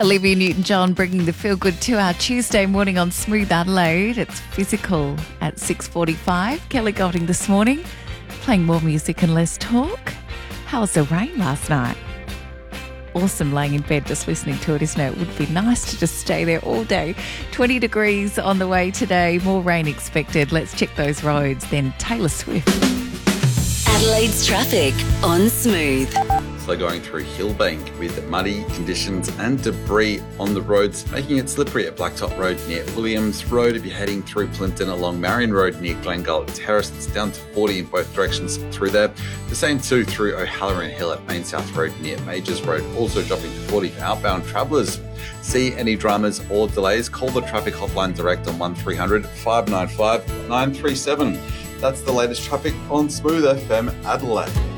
Olivia Newton-John bringing the feel-good 2-hour Tuesday morning on Smooth Adelaide. It's Physical at 6:45. Kelly Golding this morning, playing more music and less talk. How was the rain last night? Awesome laying in bed just listening to it, isn't it? It would be nice to just stay there all day. 20 degrees on the way today, more rain expected. Let's check those roads. Then Taylor Swift. Adelaide's traffic on Smooth. So going through Hillbank with muddy conditions and debris on the roads, making it slippery at Blacktop Road near Williams Road. If you're heading through Plimpton along Marion Road near Glengullet Terrace, it's down to 40 in both directions through there. The same too through O'Halloran Hill at Main South Road near Majors Road, also dropping to 40 for outbound travellers. See any dramas or delays, call the traffic hotline direct on 1300 595 937. That's the latest traffic on Smooth FM Adelaide.